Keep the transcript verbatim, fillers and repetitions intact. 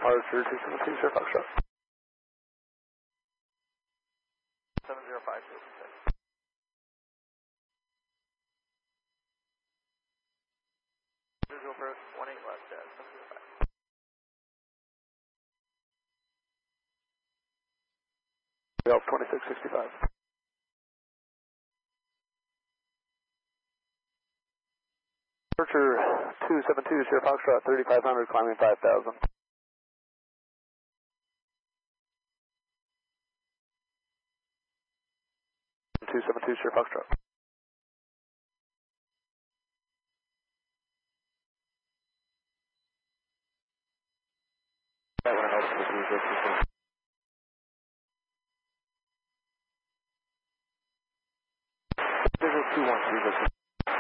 Departure two seven two, Sierra Foxtrot. seven zero five two. Visual approach, one eight left, uh, seven zero five. Delta twenty-six sixty-five. Departure two seven two, Sierra Foxtrot, thirty-five hundred, climbing five thousand. two seven two, Sierra Foxtrot. That one helps with the